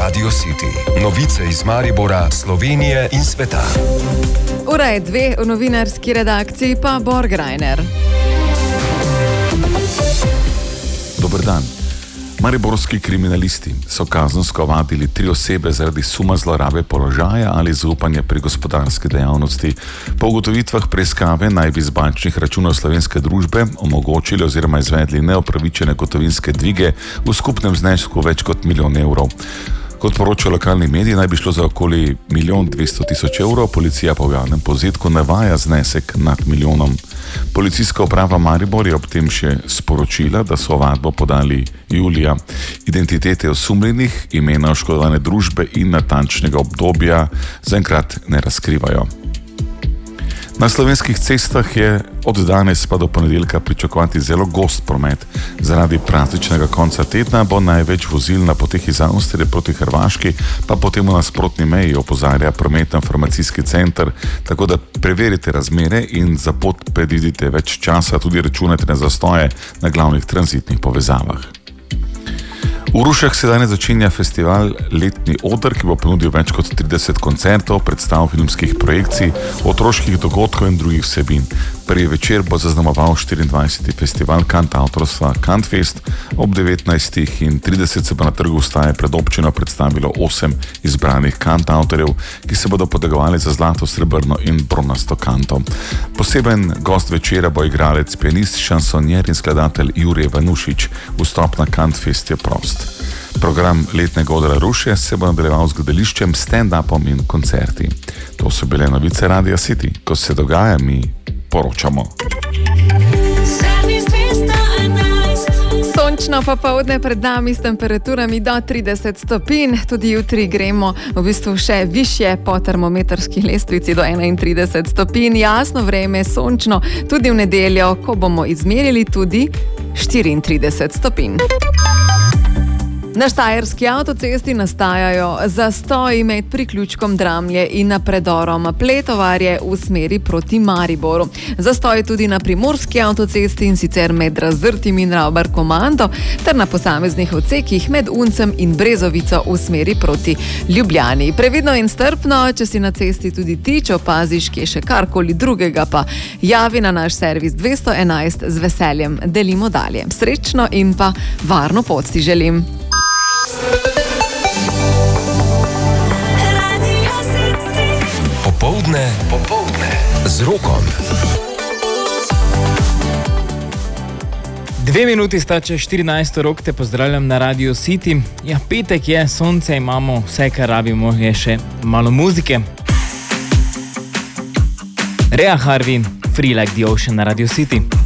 Radio City. Novice iz Maribora, Slovenije in sveta. Ura je 2, v novinarski redakciji pa Borg Reiner. Dober dan. Mariborski kriminalisti so kazensko ovadili 3 osebe zaradi suma zlorabe položaja ali zaupanja pri gospodarski dejavnosti. Po ugotovitvah preiskave naj bi z bančnih računov slovenske družbe omogočili oziroma izvedli neopravičene gotovinske dvige v skupnem znesku več kot 1 milijon evrov. Kot poročajo lokalni mediji, naj bi šlo za okoli 1.200.000 evrov, policija pa v javnem povzetku navaja znesek nad milijonom. Policijska uprava Maribor je ob tem še sporočila, da so ovadbo podali julija. Identitete osumljenih, imena oškodovane družbe in natančnega obdobja zaenkrat ne razkrivajo. Na slovenskih cestah je od danes pa do ponedeljka pričakovati zelo gost promet. Zaradi prazničnega konca tedna bo največ vozil na poteh iz Avstrije proti Hrvaški, pa potem v nasprotni meji, opozarja prometno-informacijski center, tako da preverite razmere in za pot predvidite več časa, tudi računate na zastoje na glavnih tranzitnih povezavah. V Rušah se danes začenja festival Letni oder, ki bo ponudil več kot 30 koncertov, predstav filmskih projekcij, otroških dogodkov in drugih vsebin. Prvi večer bo zaznamoval 24. festival kantavtorstva Kantfest. Ob 19.30 se bo na trgu Vstaje pred občino predstavilo 8 izbranih kantavtorjev, ki se bodo potegovali za zlato, srebrno in bronasto kanto. Poseben gost večera bo igralec, pianist, šansonjer in skladatelj Jurij Vanušič. Vstop na Kantfest je prost. Program Letnega odra Ruše se bo nadaljeval z gledališčem, stand-upom in koncerti. To so bile novice Radia City. Ko se dogaja, mi poročamo. Sončno popoldne pred nami s temperaturami do 30 stopinj. Tudi jutri gremo v bistvu še višje po termometrski lestvici do 31 stopinj. Jasno vreme, sončno, tudi v nedeljo, ko bomo izmerili tudi 34 stopinj. Na štajerski avtocesti nastajajo zastoji med priključkom Dramlje in predorom Pletovarje v smeri proti Mariboru. Zastoj tudi na primorski avtocesti, in sicer med Razdrtim in Ravbar-Komando ter na posameznih odsekih med Uncem in Brezovico v smeri proti Ljubljani. Previdno in strpno, če si na cesti tudi ti, če opaziš kje še karkoli drugega, pa javi na naš servis 211, z veseljem delimo dalje. Srečno in pa varno pot ti želim. Popoldne z Rokom. 2 minuti sta čez 14. Rok, te pozdravljam na Radio City. Ja, petek je, sonce imamo, vse kar rabimo je še malo muzike. Rea Harvey, Free Like the Ocean na Radio City.